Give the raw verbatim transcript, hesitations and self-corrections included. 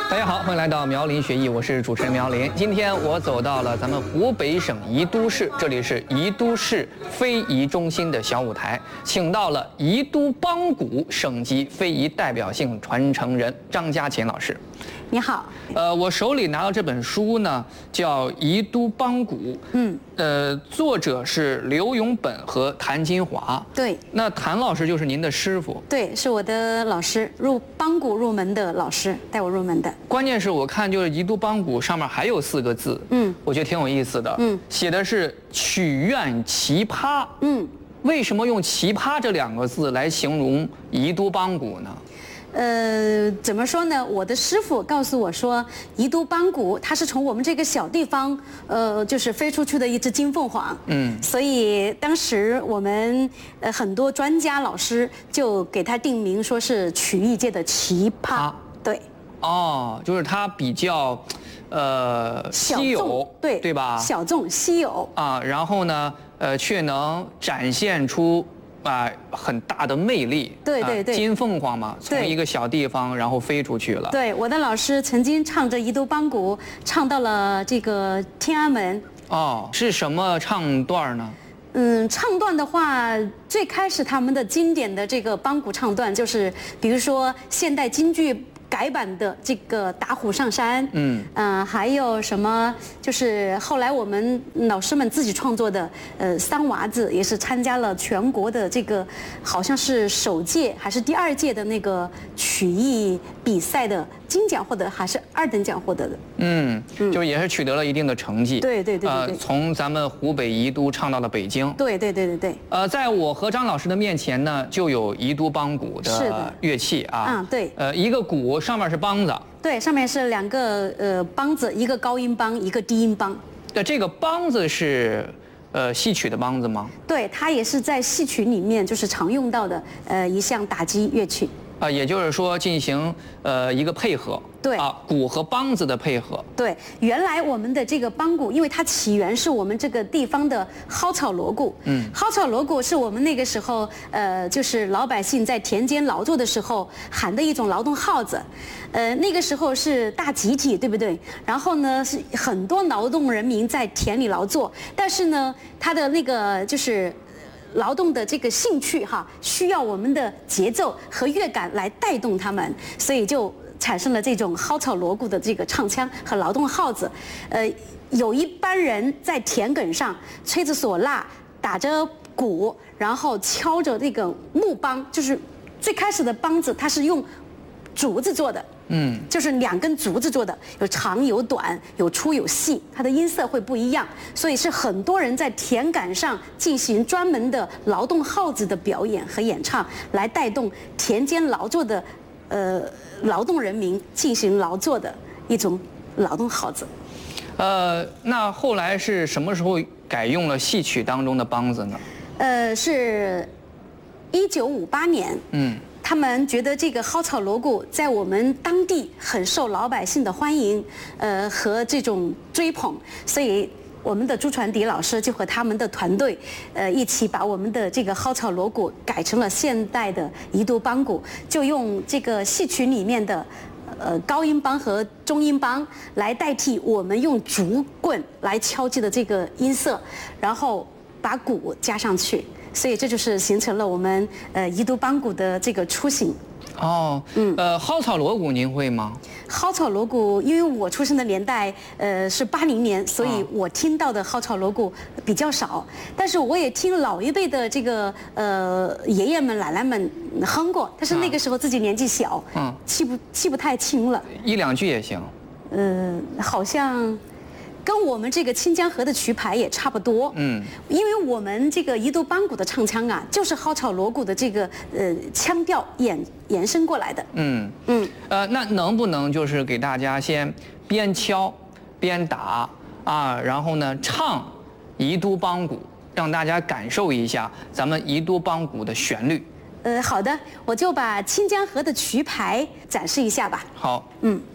大家好，欢迎来到苗林学艺，我是主持人苗林。今天我走到了咱们湖北省宜都市，这里是宜都市非遗中心的小舞台，请到了宜都帮鼓省级非遗代表性传承人张家琴老师。 你好， 呃，我手里拿到这本书呢，叫《宜都帮鼓》，嗯，呃，作者是刘永本和谭金华。 对， 那谭老师就是您的师傅。 对，是我的老师，入帮鼓入门的老师，带我入门的。 关键是我看就是宜都帮鼓上面还有四个字，嗯，我觉得挺有意思的，嗯，写的是曲苑奇葩，嗯，为什么用奇葩这两个字来形容宜都帮鼓呢？ 呃，怎么说呢？我的师傅告诉我说，宜都帮鼓它是从我们这个小地方，呃，就是飞出去的一只金凤凰。嗯，所以当时我们呃很多专家老师就给它定名说是曲艺界的奇葩。啊、对。 哦，就是它比较，呃，稀有， 对对吧？ 小众稀有啊，然后呢，呃，却能展现出。啊，很大的魅力。 对对对， 金凤凰嘛，从一个小地方然后飞出去了。 对，我的老师曾经唱着宜都帮鼓，唱到了这个天安门。 哦，是什么唱段呢？ 嗯，唱段的话，最开始他们的经典的这个帮鼓唱段，就是比如说现代京剧改版的这个打虎上山，嗯，啊、呃，还有什么？就是后来我们老师们自己创作的，呃，三娃子也是参加了全国的这个，好像是首届还是第二届的那个曲艺比赛的金奖获得，还是二等奖获得的。嗯， 就也是取得了一定的成绩。 对对对对对。 呃，从咱们湖北宜都唱到了北京。 对对对对对。 呃，在我和张老师的面前呢，就有宜都帮鼓的乐器啊。 嗯，对。 呃，一个鼓上面是梆子。 对，上面是两个呃梆子，一个高音梆，一个低音梆。 对，这个梆子是呃戏曲的梆子吗？ 对，它也是在戏曲里面就是常用到的呃一项打击乐器。 啊，也就是说进行呃一个配合。 对啊，鼓和梆子的配合。 对，原来我们的这个帮鼓，因为它起源是我们这个地方的蒿草锣鼓。嗯，蒿草锣鼓是我们那个时候，呃，就是老百姓在田间劳作的时候喊的一种劳动号子。呃，那个时候是大集体，对不对？然后呢，是很多劳动人民在田里劳作，但是呢，他的那个就是劳动的这个兴趣哈，需要我们的节奏和乐感来带动他们，所以就产生了这种蒿草锣鼓的这个唱腔和劳动号子。呃，有一班人在田埂上吹着唢呐，打着鼓，然后敲着那个木梆，就是最开始的梆子，它是用竹子做的。嗯，就是两根竹子做的，有长有短，有粗有细，它的音色会不一样，所以是很多人在田埂上进行专门的劳动号子的表演和演唱，来带动田间劳作的呃劳动人民进行劳作的一种劳动号子。 呃，那后来是什么时候改用了戏曲当中的梆子呢？ 呃，是一九五八年。嗯。他们觉得这个蒿草锣鼓在我们当地很受老百姓的欢迎，呃和这种追捧，所以我们的朱传迪老师就和他们的团队，呃一起把我们的这个蒿草锣鼓改成了现代的宜都帮鼓，就用这个戏曲里面的呃高音梆和中音梆来代替我们用竹棍来敲击的这个音色，然后把鼓加上去。所以这就是形成了我们呃宜都帮鼓的这个雏形。 哦，嗯，呃，蒿草锣鼓您会吗？ 蒿草锣鼓，因为我出生的年代呃是八零年，所以我听到的蒿草锣鼓比较少。但是我也听老一辈的这个呃爷爷们奶奶们哼过，但是那个时候自己年纪小，嗯，记不记不太清了。 一两句也行。 嗯、呃，好像。跟我们这个清江河的曲牌也差不多，嗯，因为我们这个宜都帮鼓的唱腔啊，就是蒿草锣鼓的这个呃腔调延延伸过来的，嗯嗯，呃，那能不能就是给大家先边敲边打啊，然后呢唱宜都帮鼓，让大家感受一下咱们宜都帮鼓的旋律？ 呃，好的，我就把清江河的曲牌展示一下吧。 好，嗯。